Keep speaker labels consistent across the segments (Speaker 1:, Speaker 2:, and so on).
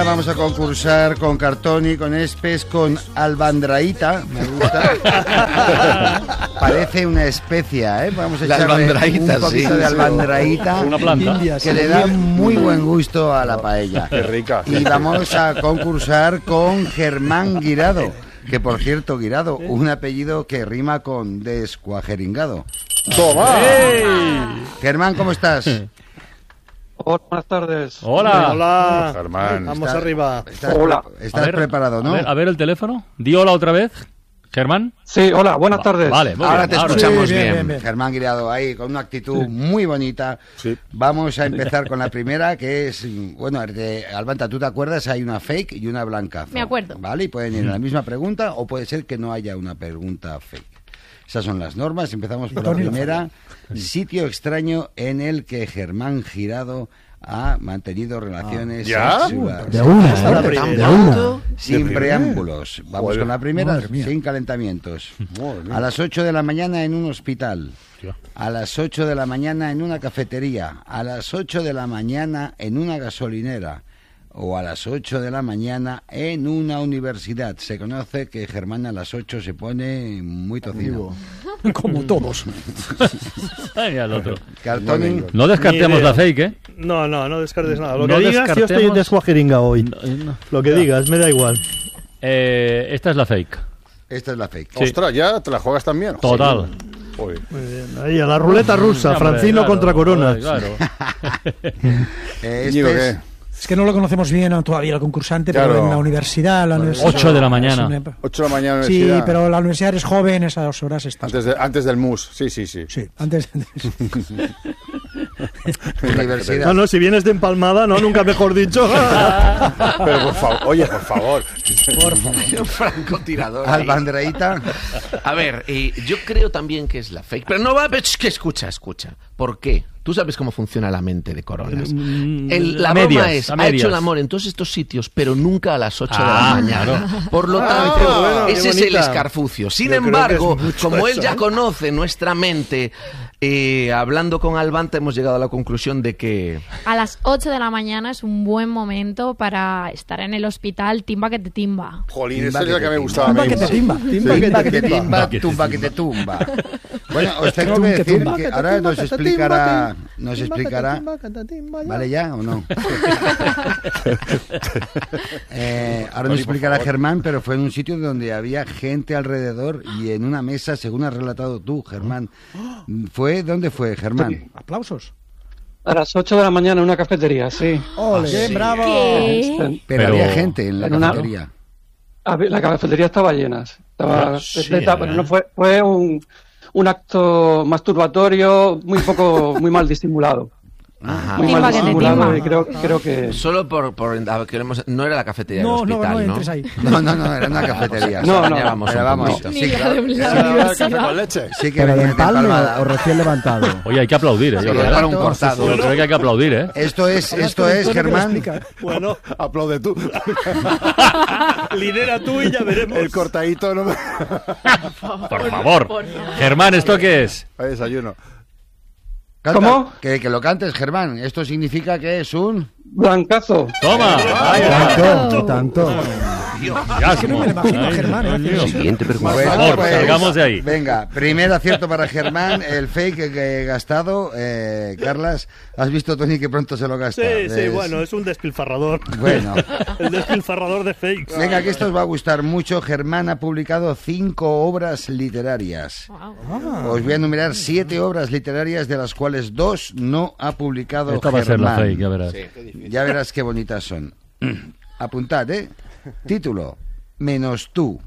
Speaker 1: vamos a concursar con Cartoni, con Espes, con albandraíta. Me gusta. Parece una especia, ¿eh? Vamos a echarle un poquito de albandraíta.
Speaker 2: Una planta.
Speaker 1: Que le da muy buen gusto a la paella.
Speaker 3: Qué rica.
Speaker 1: Y vamos a concursar con Germán Guirado. Que por cierto, Guirado, un apellido que rima con descuajeringado.
Speaker 3: ¡Toma!
Speaker 2: ¡Ey!
Speaker 1: Germán, ¿cómo estás?
Speaker 4: Hola, buenas tardes.
Speaker 2: Hola.
Speaker 3: Hola, Germán.
Speaker 5: Vamos arriba.
Speaker 1: Estás preparado, ¿no?
Speaker 2: A ver el teléfono. Di hola otra vez, Germán.
Speaker 4: Sí, hola, buenas tardes.
Speaker 2: Vale, muy
Speaker 1: Ahora
Speaker 2: bien.
Speaker 1: te escuchamos
Speaker 5: sí,
Speaker 1: bien.
Speaker 5: bien.
Speaker 1: Germán Guirado ahí con una actitud muy bonita.
Speaker 3: Sí.
Speaker 1: Vamos a empezar con la primera, que es, bueno, Albanta, ¿tú te acuerdas? Hay una fake y una blancazo.
Speaker 6: Me acuerdo.
Speaker 1: Vale, y pueden ir en la misma pregunta o puede ser que no haya una pregunta fake. Esas son las normas. Empezamos por la primera. Sitio extraño en el que Germán Guirado ha mantenido relaciones sexuales.
Speaker 5: De una.
Speaker 1: Sin preámbulos. Vamos
Speaker 3: Joder.
Speaker 1: con la primera,
Speaker 5: Madre mía.
Speaker 1: sin calentamientos.
Speaker 3: Madre mía.
Speaker 1: A las 8 de la mañana en un hospital.
Speaker 2: Hostia.
Speaker 1: A las 8 de la mañana en una cafetería. A las 8 de la mañana en una gasolinera. O a las 8 de la mañana en una universidad. Se conoce que Germán a las 8 se pone muy tocido.
Speaker 5: Como todos.
Speaker 2: Venga, el otro.
Speaker 1: Cartoni,
Speaker 2: No descartemos
Speaker 5: Ni idea.
Speaker 2: la fake, ¿eh?
Speaker 5: No descartes nada. Lo
Speaker 2: No
Speaker 5: que digas, yo estoy
Speaker 2: descartemos-
Speaker 5: descuajeringa hoy.
Speaker 2: No.
Speaker 5: Lo que digas, me da igual.
Speaker 2: Esta es la fake.
Speaker 1: esta es la fake.
Speaker 2: Sí.
Speaker 3: Ostras, ¿ya te la juegas también?
Speaker 2: Total.
Speaker 3: Joder.
Speaker 5: Muy bien. Ahí, a la ruleta rusa,
Speaker 2: Hombre,
Speaker 5: Francino
Speaker 2: claro,
Speaker 5: contra Corona.
Speaker 2: Claro.
Speaker 3: Íñigo,
Speaker 1: Este es-
Speaker 3: ¿qué?
Speaker 7: Es que no lo conocemos bien todavía el concursante,
Speaker 3: Claro.
Speaker 7: pero en la universidad...
Speaker 2: 8 de la mañana.
Speaker 3: 8 de la mañana en la
Speaker 7: Sí,
Speaker 3: universidad.
Speaker 7: pero la universidad es joven, esas horas estás...
Speaker 3: Antes del MUS, sí.
Speaker 7: Sí, antes...
Speaker 1: Universidad.
Speaker 5: No, si vienes de empalmada, no, nunca mejor dicho.
Speaker 3: Pero por favor, oye, por favor.
Speaker 8: Francotirador.
Speaker 1: Albandraíta.
Speaker 8: A ver, yo creo también que es la fake. Pero no va... Es que escucha. ¿Por qué? Tú sabes cómo funciona la mente de Coronas. La
Speaker 2: a
Speaker 8: broma
Speaker 2: medias,
Speaker 8: es,
Speaker 2: a
Speaker 8: ha
Speaker 2: medias.
Speaker 8: hecho el amor en todos estos sitios, pero nunca a las 8 de la mañana.
Speaker 2: claro.
Speaker 8: Por lo tanto,
Speaker 5: qué bueno, qué
Speaker 8: ese es el
Speaker 5: bonita.
Speaker 8: escarfucio. Sin
Speaker 5: Yo creo que
Speaker 8: embargo,
Speaker 5: es mucho
Speaker 8: como él
Speaker 5: eso,
Speaker 8: ya
Speaker 5: ¿eh?
Speaker 8: conoce nuestra mente, hablando con Albanta hemos llegado a la conclusión de que...
Speaker 6: A las 8 de la mañana es un buen momento para estar en el hospital, timba que te timba.
Speaker 3: Jolín,
Speaker 1: Timba
Speaker 3: esa es
Speaker 1: que
Speaker 3: la
Speaker 1: te
Speaker 3: que me
Speaker 1: timba.
Speaker 3: gustaba a mí.
Speaker 7: Timba que te timba.
Speaker 5: Timba que
Speaker 1: Timba
Speaker 5: te
Speaker 1: que te
Speaker 5: timba.
Speaker 1: timba, tumba que te tumba. Bueno, os tengo que decir que ahora nos explicará, ¿vale ya o no? Ahora nos explicará Germán, pero fue en un sitio donde había gente alrededor y en una mesa, según has relatado tú, Germán. ¿Dónde fue, Germán?
Speaker 7: Aplausos.
Speaker 4: A las 8 de la mañana en una cafetería, sí.
Speaker 7: ¡Ole, bravo!
Speaker 6: ¿Qué?
Speaker 1: Pero
Speaker 2: Pero-
Speaker 1: había gente en la
Speaker 4: en una-
Speaker 1: cafetería.
Speaker 4: La cafetería estaba llena. Estaba
Speaker 2: Sí,
Speaker 4: repleta, pero no fue un acto masturbatorio muy mal disimulado.
Speaker 8: Ajá.
Speaker 4: Muy
Speaker 6: Timba
Speaker 4: mal
Speaker 6: que te
Speaker 4: disimulado
Speaker 6: timba.
Speaker 4: y creo que...
Speaker 8: Solo no era la cafetería del
Speaker 7: No
Speaker 8: hospital,
Speaker 7: entres ahí.
Speaker 1: No, era una cafetería.
Speaker 4: No,
Speaker 8: Ya vamos
Speaker 1: pero
Speaker 8: un
Speaker 1: vamos.
Speaker 8: poquito.
Speaker 1: Sí,
Speaker 6: Ni la de la
Speaker 3: Café
Speaker 6: universidad.
Speaker 3: con leche.
Speaker 1: sí que
Speaker 9: ¿Pero de
Speaker 1: venía
Speaker 9: empalme
Speaker 1: empalmada.
Speaker 9: o recién levantado?
Speaker 2: Oye, hay que aplaudir, ¿eh?
Speaker 8: Sí,
Speaker 2: Yo
Speaker 8: es
Speaker 2: creo.
Speaker 8: para un cortado.
Speaker 2: Yo creo que hay que aplaudir, ¿eh?
Speaker 1: Esto es Germán.
Speaker 5: Bueno,
Speaker 3: Aplaude tú.
Speaker 5: lidera tú y ya veremos.
Speaker 3: El cortadito no me...
Speaker 2: Por favor. Germán, ¿esto qué es?
Speaker 3: Hay desayuno.
Speaker 1: Canta,
Speaker 4: ¿Cómo?
Speaker 1: Que lo cantes, Germán. Esto significa que es un...
Speaker 4: Blancazo.
Speaker 2: ¡Toma!
Speaker 9: Tanto.
Speaker 2: Ya,
Speaker 7: que no me lo imagino a Germán, ¿eh?
Speaker 8: Siguiente pregunta.
Speaker 1: Bueno,
Speaker 2: favor,
Speaker 1: pues,
Speaker 2: salgamos de ahí.
Speaker 1: Venga, primer acierto para Germán. El fake que he gastado. Carlas, ¿has visto, Tony, que pronto se lo gasta?
Speaker 5: Sí, bueno, es un despilfarrador.
Speaker 1: Bueno.
Speaker 5: El despilfarrador de fakes.
Speaker 1: Venga, que esto os va a gustar mucho. Germán ha publicado 5 obras literarias. Os voy a enumerar 7 obras literarias, de las cuales 2 no ha publicado
Speaker 2: Esta va a ser la
Speaker 1: Germán.
Speaker 2: fake, ya verás.
Speaker 1: Ya verás qué bonitas son. Apuntad, ¿eh? Título: Menos tú.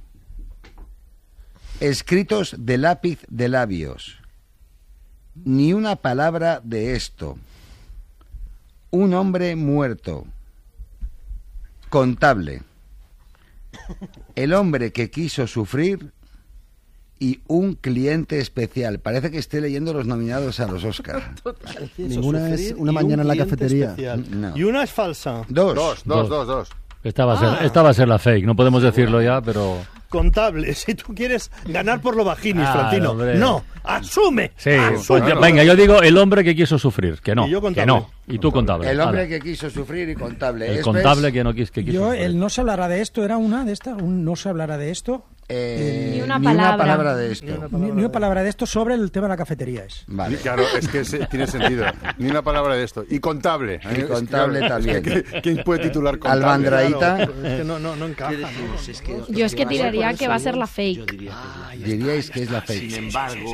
Speaker 1: Escritos de lápiz de labios. Ni una palabra de esto. Un hombre muerto. Contable. El hombre que quiso sufrir. Y un cliente especial. Parece que esté leyendo los nominados a los Oscar.
Speaker 9: Ninguna es una mañana en la cafetería.
Speaker 1: No.
Speaker 5: Y una es falsa.
Speaker 1: Dos.
Speaker 3: Dos.
Speaker 2: Esta va a ser la fake. No podemos decirlo ya, pero...
Speaker 5: contable. Si tú quieres ganar por lo vaginis, Florentino.
Speaker 2: Hombre.
Speaker 5: No, asume.
Speaker 2: Sí,
Speaker 5: asume.
Speaker 2: pues, venga, yo digo el hombre que quiso sufrir, que no,
Speaker 5: Y yo
Speaker 2: que
Speaker 5: contable.
Speaker 2: no. Y tú contable.
Speaker 1: El hombre
Speaker 2: Hala.
Speaker 1: que quiso sufrir y contable.
Speaker 2: El contable que no quiso
Speaker 7: Yo,
Speaker 2: sufrir.
Speaker 7: el no se hablará de esto, era una de estas, un no se hablará de esto.
Speaker 6: Ni una
Speaker 1: Ni una
Speaker 6: palabra.
Speaker 1: palabra de esto.
Speaker 7: Ni una palabra de esto sobre el tema de la cafetería.
Speaker 1: Vale.
Speaker 3: Claro, es que tiene sentido. Ni una palabra de esto. Y contable.
Speaker 1: Y contable también.
Speaker 3: ¿Quién puede titular contable?
Speaker 1: Albandraíta.
Speaker 5: Claro, es que no encaja.
Speaker 6: Yo es que tiraría que va a ser la fake.
Speaker 1: Diríais que es la fake.
Speaker 8: Sin embargo,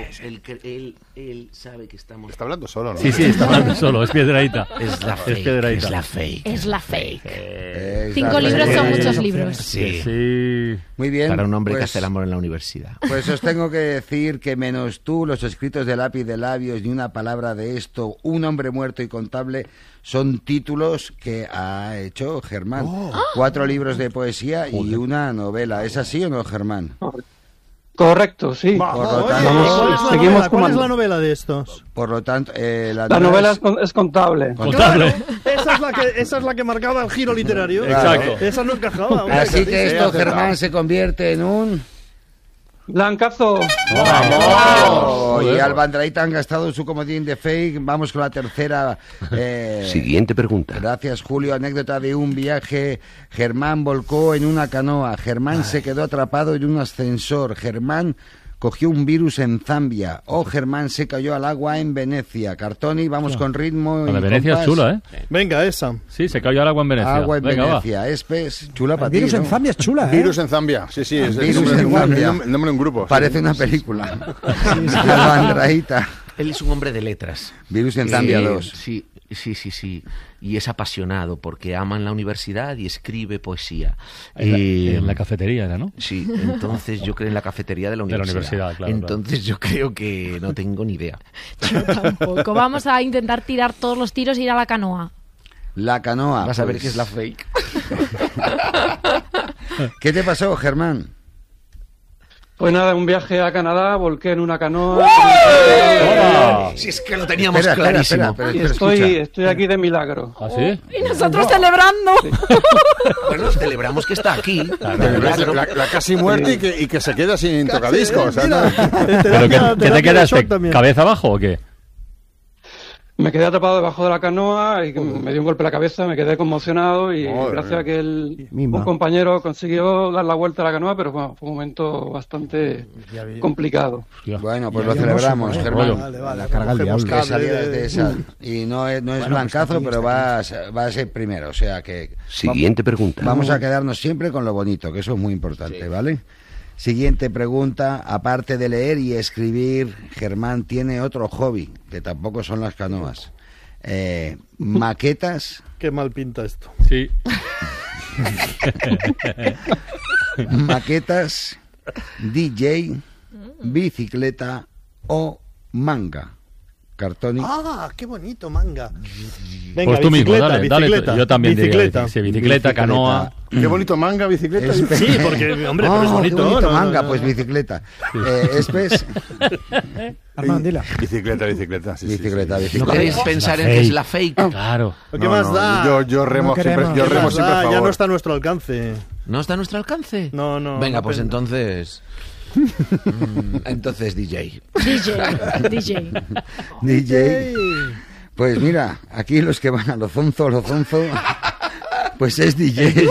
Speaker 8: él sabe que estamos...
Speaker 3: Está hablando solo, ¿no?
Speaker 2: Sí, está hablando solo, es Piedrahíta.
Speaker 8: Es la fake.
Speaker 2: Piedrahíta.
Speaker 8: Es la fake.
Speaker 6: Es la fake.
Speaker 1: Es
Speaker 6: 5
Speaker 1: la
Speaker 6: libros
Speaker 1: fake.
Speaker 6: son muchos libros.
Speaker 8: Sí.
Speaker 2: Sí.
Speaker 1: Muy bien.
Speaker 8: Para un hombre que
Speaker 1: pues-
Speaker 8: hace el amor en la universidad.
Speaker 1: Pues os tengo que decir que menos tú, los escritos de lápiz de labios, ni una palabra de esto, un hombre muerto y contable, son títulos que ha hecho Germán. 4 libros de poesía y una novela. ¿Es así o no, Germán?
Speaker 4: Correcto, sí.
Speaker 1: Por lo
Speaker 5: Oye,
Speaker 1: tanto,
Speaker 5: ¿cuál es la
Speaker 4: seguimos
Speaker 5: novela? ¿Cuál es
Speaker 4: comando.
Speaker 5: la novela de estos?
Speaker 1: por lo tanto,
Speaker 4: La novela es contable.
Speaker 2: Contable.
Speaker 5: Esa es la que marcaba el giro literario.
Speaker 2: Exacto.
Speaker 5: Esa no encajaba. hombre.
Speaker 1: Así que
Speaker 5: Sí,
Speaker 1: esto,
Speaker 5: sí,
Speaker 1: Germán, se convierte en un...
Speaker 4: Blancazo.
Speaker 1: ¡Vamos! Y Albandraíta han gastado su comodín de fake. Vamos con la tercera.
Speaker 10: Siguiente pregunta.
Speaker 1: Gracias, Julio. Anécdota de un viaje. Germán volcó en una canoa. Germán se quedó atrapado en un ascensor. Germán cogió un virus en Zambia. O Germán se cayó al agua en Venecia. Cartoni, vamos con ritmo.
Speaker 2: La de
Speaker 1: y
Speaker 2: Venecia es
Speaker 1: compás.
Speaker 2: chula, ¿eh?
Speaker 5: Venga, esa.
Speaker 2: Sí, se cayó al agua en Venecia.
Speaker 1: Agua en
Speaker 2: Venga,
Speaker 1: Venecia. Es chula para ti,
Speaker 7: Virus en
Speaker 1: ¿no?
Speaker 7: Zambia es chula, ¿eh?
Speaker 3: Virus en Zambia. Sí, sí. Es el
Speaker 1: Virus
Speaker 3: nombre,
Speaker 1: en Zambia.
Speaker 3: el nombre de un grupo. sí.
Speaker 1: Parece una película. Albandraíta.
Speaker 8: Él es un hombre de letras.
Speaker 1: Virus en Zambia 2.
Speaker 8: Sí. Y es apasionado porque ama en la universidad y escribe poesía.
Speaker 2: En la cafetería era, ¿no?
Speaker 8: Sí, entonces yo creo en la cafetería de la
Speaker 2: De la
Speaker 8: universidad.
Speaker 2: universidad, claro,
Speaker 8: Entonces yo creo que no tengo ni idea.
Speaker 6: Yo tampoco. Vamos a intentar tirar todos los tiros y ir a la canoa.
Speaker 1: La canoa.
Speaker 8: Vas a ver
Speaker 1: pues.
Speaker 8: que es la fake.
Speaker 1: ¿Qué te pasó, Germán?
Speaker 4: Pues nada, un viaje a Canadá, volqué en una canoa.
Speaker 8: Si es que lo teníamos
Speaker 1: Espera,
Speaker 8: clarísimo.
Speaker 4: Y
Speaker 1: escucha.
Speaker 4: estoy aquí de milagro.
Speaker 2: ¿Ah, sí?
Speaker 6: Y nosotros celebrando.
Speaker 8: Bueno, celebramos que está aquí. De milagro.
Speaker 3: La casi muerte y que se queda sin tocadiscos. ¿sabes?
Speaker 2: ¿Pero qué te quedaste? ¿Cabeza abajo o qué?
Speaker 4: Me quedé atrapado debajo de la canoa y me dio un golpe en la cabeza, me quedé conmocionado y
Speaker 3: Madre
Speaker 4: gracias
Speaker 3: mía.
Speaker 4: a que un compañero consiguió dar la vuelta a la canoa, pero bueno, fue un momento bastante complicado.
Speaker 1: Bueno, pues lo
Speaker 7: Ya
Speaker 1: celebramos,
Speaker 7: hermoso,
Speaker 1: Germán.
Speaker 5: Vale,
Speaker 9: La carga al
Speaker 5: cogemos
Speaker 9: diablo.
Speaker 1: Que
Speaker 5: cable
Speaker 1: salía
Speaker 5: de-
Speaker 1: de esa. Y no es blancazo, pero va a ser primero. O sea que
Speaker 10: Siguiente pregunta.
Speaker 1: vamos a quedarnos siempre con lo bonito, que eso es muy importante, ¿vale? Siguiente pregunta. Aparte de leer y escribir, Germán tiene otro hobby, que tampoco son las canoas. Maquetas,
Speaker 5: Qué mal pinta esto.
Speaker 2: Sí.
Speaker 1: maquetas, DJ, bicicleta o manga. Cartoni.
Speaker 5: Ah, qué bonito, manga. Venga,
Speaker 2: Pues tú mismo,
Speaker 5: bicicleta,
Speaker 2: dale, dale.
Speaker 5: bicicleta,
Speaker 2: Yo también diría
Speaker 5: bicicleta.
Speaker 2: sí, bicicleta, canoa.
Speaker 3: Qué bonito manga, bicicleta.
Speaker 5: Sí, porque, hombre, pero es
Speaker 1: Oh,
Speaker 5: bonito.
Speaker 1: qué bonito
Speaker 5: ¿no?
Speaker 1: manga,
Speaker 5: No,
Speaker 1: pues
Speaker 5: no.
Speaker 1: bicicleta. Espes,
Speaker 7: Armand, dila.
Speaker 3: Bicicleta. Sí,
Speaker 1: bicicleta,
Speaker 3: sí.
Speaker 1: bicicleta.
Speaker 8: ¿No queréis pensar en que es la fake?
Speaker 2: Claro.
Speaker 5: ¿Qué más da?
Speaker 3: Yo remo
Speaker 7: No
Speaker 3: siempre,
Speaker 7: queremos.
Speaker 3: yo
Speaker 5: ¿Qué
Speaker 3: remo
Speaker 5: más
Speaker 3: siempre a
Speaker 5: da?
Speaker 3: favor.
Speaker 5: Ya no está a nuestro alcance.
Speaker 8: ¿No está a nuestro alcance?
Speaker 5: No, no.
Speaker 8: Venga,
Speaker 5: no
Speaker 8: pues
Speaker 5: depende.
Speaker 8: entonces... entonces DJ.
Speaker 6: DJ.
Speaker 1: DJ. Pues mira, aquí los que van a lo zonzo, pues es DJ.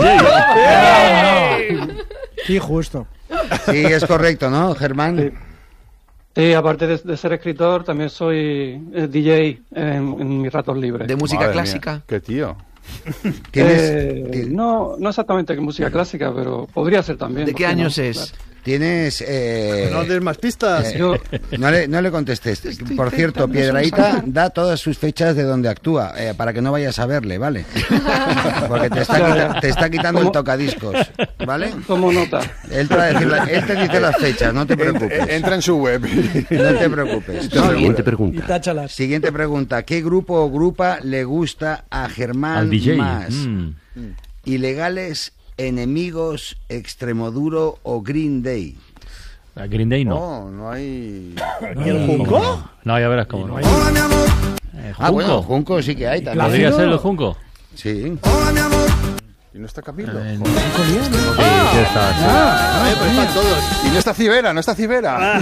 Speaker 7: Sí, justo.
Speaker 1: Sí, es correcto, ¿no, Germán?
Speaker 4: Sí, aparte de ser escritor, también soy DJ en mis ratos libres.
Speaker 8: ¿De música
Speaker 3: Madre mía,
Speaker 8: clásica?
Speaker 3: qué tío.
Speaker 1: ¿Tienes,
Speaker 4: no exactamente que música clásica, pero podría ser también.
Speaker 8: ¿De qué
Speaker 4: ¿por no?
Speaker 8: años es?
Speaker 1: tienes
Speaker 5: No des más pistas.
Speaker 4: Yo,
Speaker 1: no le contestes. Por cierto, Piedrahíta da todas sus fechas de donde actúa, para que no vayas a verle, ¿vale? Porque te está quitando el tocadiscos, ¿vale?
Speaker 4: tomo nota.
Speaker 1: Él te dice las fechas, no te preocupes.
Speaker 3: Entra en su web.
Speaker 1: No te preocupes.
Speaker 10: Siguiente
Speaker 7: Y
Speaker 10: pregunta.
Speaker 7: táchalas.
Speaker 1: Siguiente pregunta. ¿Qué grupo o grupa le gusta a Germán
Speaker 2: Al DJ.
Speaker 1: más? ¿Ilegales, Enemigos, Extremoduro o Green Day?
Speaker 2: A Green Day no.
Speaker 3: No hay.
Speaker 5: ¿Y el Junco?
Speaker 2: No, ya verás cómo. No.
Speaker 1: Ah, bueno, Junco sí que hay también.
Speaker 2: ¿Podría ser el Junco?
Speaker 1: Sí.
Speaker 3: ¿Y no está Camilo?
Speaker 2: Sí, sí está,
Speaker 3: Pues están todos. Y no está Cibera, no está Cibera.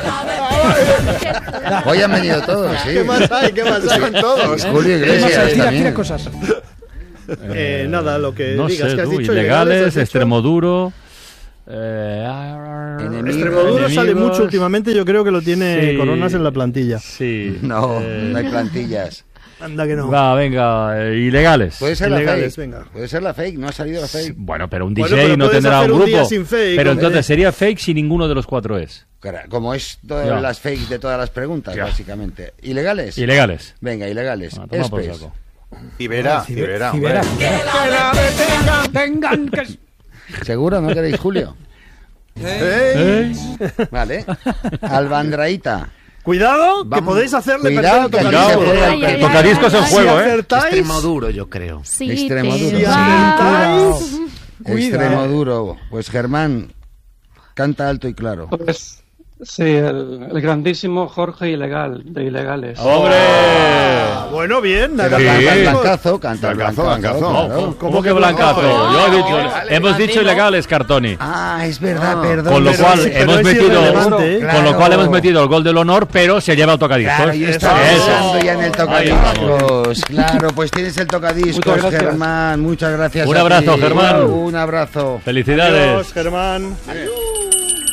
Speaker 1: Hoy han venido todos, sí.
Speaker 3: ¿Qué más hay? ¿Qué más hay? Están todos.
Speaker 1: Julio Iglesias
Speaker 7: Tira
Speaker 1: también.
Speaker 7: cosas.
Speaker 5: Nada, lo que
Speaker 2: No
Speaker 5: digas
Speaker 2: sé,
Speaker 5: que has
Speaker 2: tú,
Speaker 5: dicho.
Speaker 2: ilegales,
Speaker 5: has dicho.
Speaker 2: Extremoduro.
Speaker 5: Extremoduro sale mucho últimamente, yo creo que lo tiene
Speaker 2: Sí.
Speaker 5: Coronas en la plantilla.
Speaker 2: Sí.
Speaker 1: No, no hay plantillas.
Speaker 5: Anda que no.
Speaker 2: Va, venga, ilegales.
Speaker 1: Puede ser
Speaker 5: Ilegales,
Speaker 1: la fake.
Speaker 5: venga.
Speaker 1: Puede ser la fake, no ha salido la fake.
Speaker 2: Bueno, pero un
Speaker 5: Bueno,
Speaker 2: DJ
Speaker 5: pero
Speaker 2: no
Speaker 5: puedes
Speaker 2: tendrá
Speaker 5: hacer
Speaker 2: un
Speaker 5: un
Speaker 2: grupo.
Speaker 5: día sin fake,
Speaker 2: Pero
Speaker 5: hombre.
Speaker 2: entonces sería fake si ninguno de los cuatro es.
Speaker 1: Como es todas
Speaker 2: Ya.
Speaker 1: las fakes de todas las preguntas,
Speaker 2: Ya.
Speaker 1: básicamente. ¿Ilegales?
Speaker 2: Ilegales.
Speaker 1: Venga, ilegales.
Speaker 2: Ah, toma por
Speaker 1: Espes.
Speaker 2: saco.
Speaker 3: Cibera.
Speaker 7: Cibera.
Speaker 9: Tengan que...
Speaker 1: ¿Seguro? ¿No queréis Julio? Vale. Albandraíta.
Speaker 5: Cuidado, que
Speaker 1: Vamos.
Speaker 5: podéis hacerle
Speaker 1: Cuidado,
Speaker 5: perder el
Speaker 1: que aquí se
Speaker 5: tocadiscos.
Speaker 1: juega
Speaker 6: Ay,
Speaker 1: el
Speaker 6: ay,
Speaker 1: perro.
Speaker 2: Tocadiscos en
Speaker 6: ay,
Speaker 2: juego,
Speaker 5: Si
Speaker 2: ¿eh?
Speaker 5: acertáis,
Speaker 8: Extremoduro, yo creo.
Speaker 6: Sí,
Speaker 1: Extremoduro.
Speaker 6: te
Speaker 5: Si
Speaker 6: va.
Speaker 5: acertáis,
Speaker 1: Extremoduro. Pues Germán, canta alto y claro.
Speaker 4: Pues sí, el grandísimo Jorge Ilegal, de Ilegales.
Speaker 2: ¡Hombre!
Speaker 5: bueno, bien.
Speaker 1: Pero
Speaker 2: Sí.
Speaker 1: canta el blancazo, canta el
Speaker 3: Blancazo,
Speaker 1: blancazo.
Speaker 3: blancazo.
Speaker 1: claro.
Speaker 2: ¿Cómo que blancazo? Yo he dicho,
Speaker 8: vale,
Speaker 2: hemos dicho
Speaker 8: Martino.
Speaker 2: ilegales, Cartoni.
Speaker 1: Ah, es verdad, perdón.
Speaker 2: Con lo
Speaker 5: pero
Speaker 2: cual
Speaker 5: sí, pero
Speaker 2: hemos
Speaker 5: es
Speaker 2: metido,
Speaker 5: irrelevante, ¿eh?
Speaker 2: con lo
Speaker 1: Claro.
Speaker 2: cual hemos metido el gol del honor, pero se lleva el tocadiscos.
Speaker 1: Claro, yo estaba pensando ya en el tocadiscos. Claro, pues tienes el tocadiscos,
Speaker 4: Muchas gracias.
Speaker 1: Germán. Muchas gracias.
Speaker 2: Un
Speaker 1: a
Speaker 2: abrazo,
Speaker 1: ti.
Speaker 2: Germán.
Speaker 1: Un abrazo.
Speaker 2: Felicidades.
Speaker 5: Adiós, Germán.
Speaker 1: Adiós.